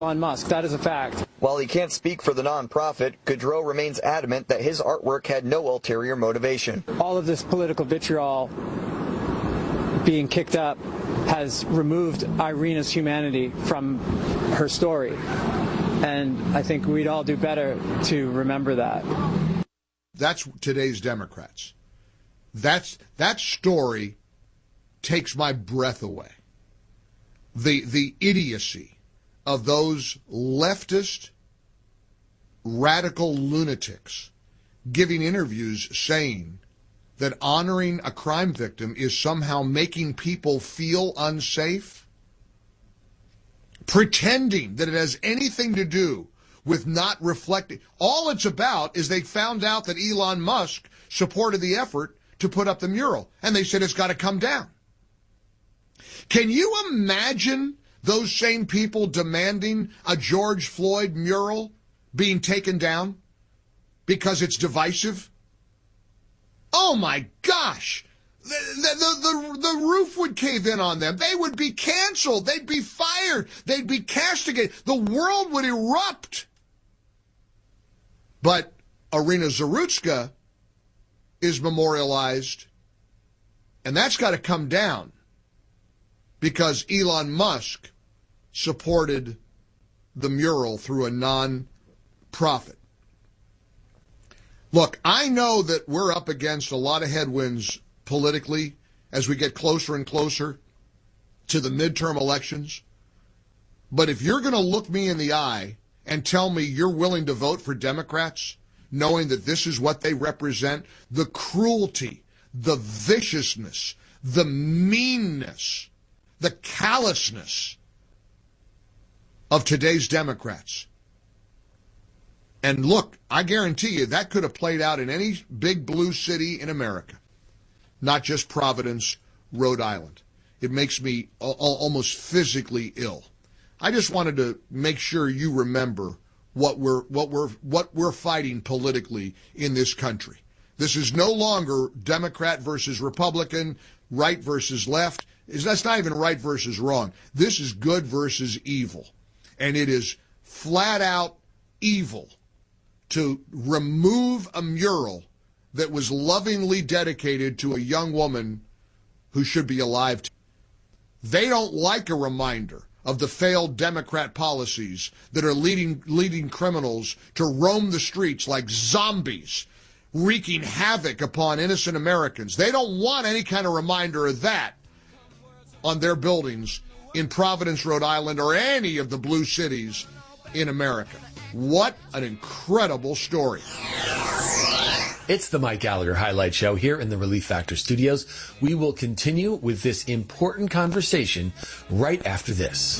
Elon Musk. That is a fact. While he can't speak for the nonprofit, Gaudreau remains adamant that his artwork had no ulterior motivation. All of this political vitriol being kicked up has removed Irina's humanity from her story. And I think we'd all do better to remember that. That's today's Democrats. That story takes my breath away. The idiocy of those leftist, radical lunatics giving interviews saying that honoring a crime victim is somehow making people feel unsafe, pretending that it has anything to do with not reflecting. All it's about is they found out that Elon Musk supported the effort to put up the mural, and they said it's got to come down. Can you imagine those same people demanding a George Floyd mural being taken down because it's divisive? Oh my gosh! The roof would cave in on them. They would be canceled. They'd be fired. They'd be castigated. The world would erupt. But Irina Zarutska is memorialized, and that's got to come down because Elon Musk supported the mural through a non-profit. Look, I know that we're up against a lot of headwinds politically as we get closer and closer to the midterm elections. But if you're going to look me in the eye and tell me you're willing to vote for Democrats, knowing that this is what they represent, the cruelty, the viciousness, the meanness, the callousness of today's Democrats. And look, I guarantee you that could have played out in any big blue city in America, not just Providence, Rhode Island. It makes me almost physically ill. I just wanted to make sure you remember what we're fighting politically in this country. This is no longer Democrat versus Republican, right versus left. That's not even right versus wrong. This is good versus evil. And it is flat out evil to remove a mural that was lovingly dedicated to a young woman who should be alive. They don't like a reminder of the failed Democrat policies that are leading criminals to roam the streets like zombies, wreaking havoc upon innocent Americans. They don't want any kind of reminder of that on their buildings in Providence, Rhode Island, or any of the blue cities in America. What an incredible story. It's the Mike Gallagher Highlight Show here in the Relief Factor studios. We will continue with this important conversation right after this.